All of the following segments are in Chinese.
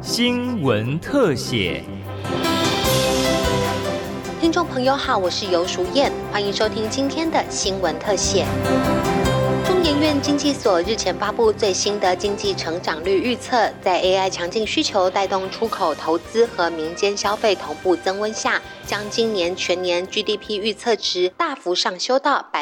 新闻特写。 听众朋友好，我是游淑燕，欢迎收听今天的新闻特写。中研院经济所日前发布最新的经济成长率预测，在 AI 强劲需求带动出口、投资和民间消费同步增温下，将今年全年 GDP 预测值大幅上修到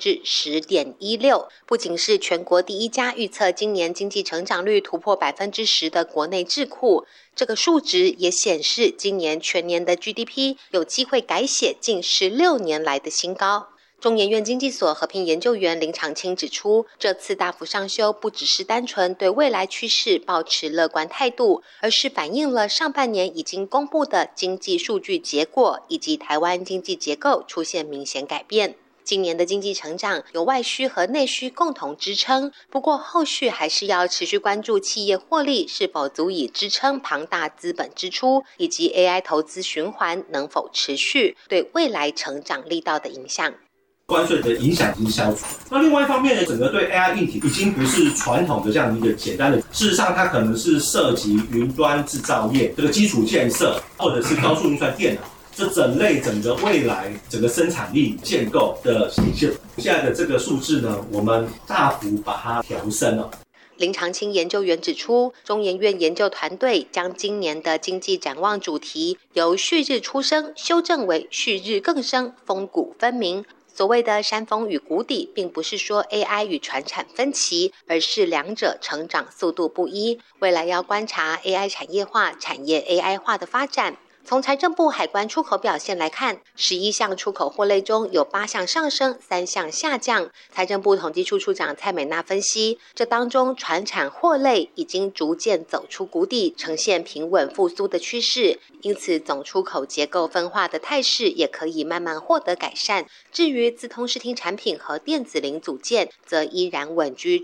10.16%。不仅是全国第一家预测今年经济成长率突破 10% 的国内智库，这个数值也显示今年全年的 GDP 有机会改写近16年来的新高。中研院经济所合聘研究员林长青指出，这次大幅上修不只是单纯对未来趋势抱持乐观态度，而是反映了上半年已经公布的经济数据结果，以及台湾经济结构出现明显改变。今年的经济成长有外需和内需共同支撑，不过后续还是要持续关注企业获利是否足以支撑庞大资本支出，以及 AI 投资循环能否持续对未来成长力道的影响。 关税的影响已经消除。那另外一方面呢，整个对 AI 硬体已经不是传统的这样的一个简单的，事实上它可能是涉及云端制造业这个基础建设，或者是高速运算电脑，这整个未来整个生产力建构的体现。现在的这个数字呢，我们大幅把它调升了。 林长青研究员指出，中研院研究团队将今年的经济展望主题由旭日初升修正为旭日更升，风谷分明。所谓的山峰与谷底，并不是说 AI 与传产分歧，而是两者成长速度不一。未来要观察 AI 产业化、产业 AI 化的发展。从财政部海关出口表现来看，11项出口货类中有8项上升，3项下降。财政部统计处处长蔡美娜分析，这当中传产货类已经逐渐走出谷底，呈现平稳复苏的趋势，因此总出口结构分化的态势也可以慢慢获得改善。至于资通视听产品和电子零组件，则依然稳居